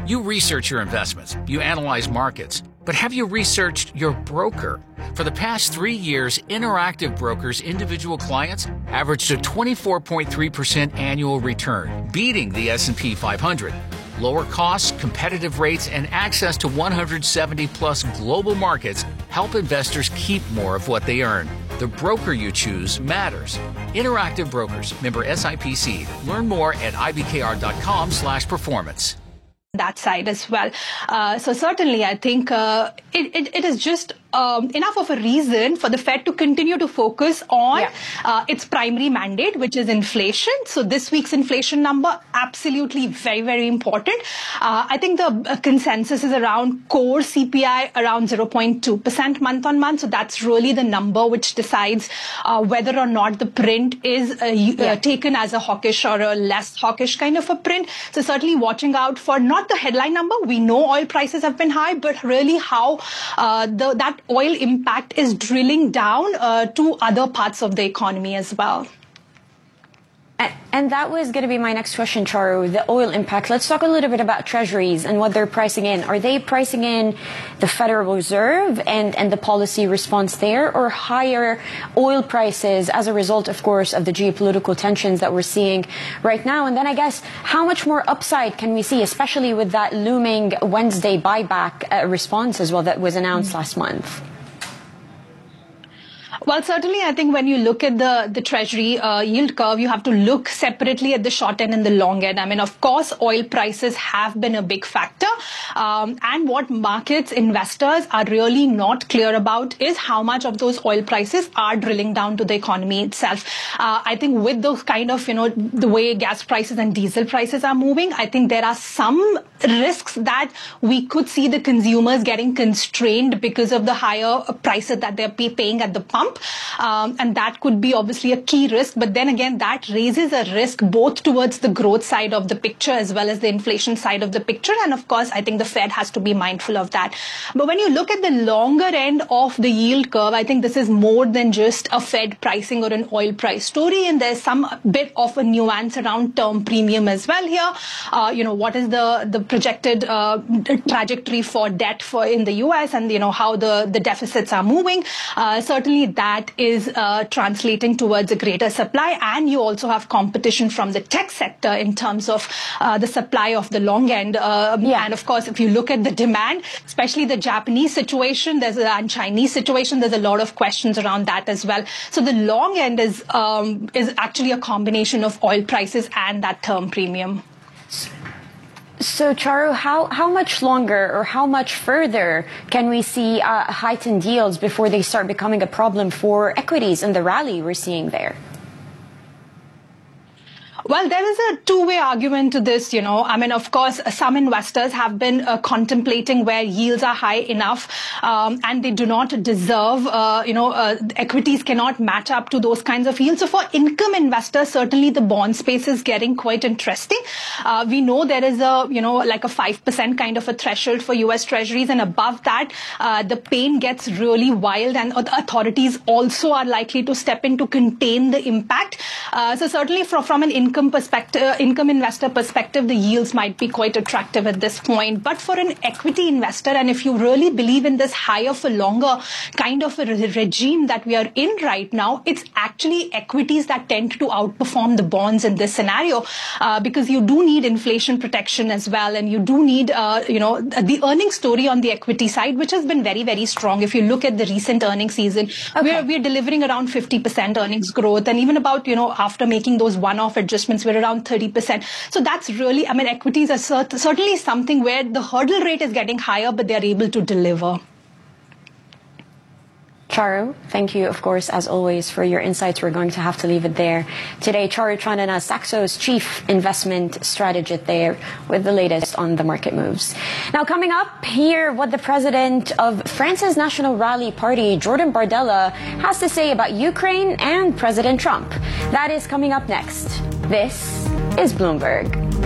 You research your investments, you analyze markets, but have you researched your broker? For the past 3 years, Interactive Brokers' individual clients averaged a 24.3% annual return, beating the S&P 500. Lower costs, competitive rates, and access to 170-plus global markets help investors keep more of what they earn. The broker you choose matters. Interactive Brokers, member SIPC. Learn more at ibkr.com/performance. That side as well. So certainly, I think it is just enough of a reason for the Fed to continue to focus on its primary mandate, which is inflation. So this week's inflation number, absolutely very, very important. I think the consensus is around core CPI around 0.2% month on month. So that's really the number which decides whether or not the print is taken as a hawkish or a less hawkish kind of a print. So certainly watching out for not the headline number. We know oil prices have been high, but really how that oil impact is drilling down to other parts of the economy as well. And that was going to be my next question, Charu, the oil impact. Let's talk a little bit about treasuries and what they're pricing in. Are they pricing in the Federal Reserve and the policy response there, or higher oil prices as a result, of course, of the geopolitical tensions that we're seeing right now? And then I guess how much more upside can we see, especially with that looming Wednesday buyback response as well that was announced last month? Well, certainly, I think when you look at the Treasury yield curve, you have to look separately at the short end and the long end. I mean, of course, oil prices have been a big factor. And what markets, investors are really not clear about is how much of those oil prices are drilling down to the economy itself. I think with those kind of, the way gas prices and diesel prices are moving, I think there are some risks that we could see the consumers getting constrained because of the higher prices that they're paying at the pump. And that could be obviously a key risk. But then again, that raises a risk both towards the growth side of the picture as well as the inflation side of the picture. And of course, I think the Fed has to be mindful of that. But when you look at the longer end of the yield curve, I think this is more than just a Fed pricing or an oil price story. And there's some bit of a nuance around term premium as well here. What is the projected trajectory for debt in the US and, how the deficits are moving. Certainly that is translating towards a greater supply. And you also have competition from the tech sector in terms of the supply of the long end. And of course, if you look at the demand, especially the Japanese situation, and Chinese situation, there's a lot of questions around that as well. So the long end is actually a combination of oil prices and that term premium. So, Charu, how much longer or how much further can we see heightened yields before they start becoming a problem for equities and the rally we're seeing there? Well, there is a two-way argument to this, I mean, of course, some investors have been contemplating where yields are high enough and they do not deserve, equities cannot match up to those kinds of yields. So for income investors, certainly the bond space is getting quite interesting. We know there is like a 5% kind of a threshold for US Treasuries, and above that, the pain gets really wild, and authorities also are likely to step in to contain the impact. So certainly from an income investor perspective, the yields might be quite attractive at this point. But for an equity investor, and if you really believe in this higher for longer kind of a regime that we are in right now, it's actually equities that tend to outperform the bonds in this scenario, because you do need inflation protection as well, and you do need, the earnings story on the equity side, which has been very, very strong. If you look at the recent earnings season, we're delivering around 50% earnings growth, and even about, after making those one-off adjustments, we're around 30%. So that's really, I mean, equities are certainly something where the hurdle rate is getting higher, but they're able to deliver. Charu, thank you, of course, as always, for your insights. We're going to have to leave it there today. Charu Chandana, Saxo's chief investment strategist there with the latest on the market moves. Now, coming up, hear what the president of France's National Rally Party, Jordan Bardella, has to say about Ukraine and President Trump. That is coming up next. This is Bloomberg.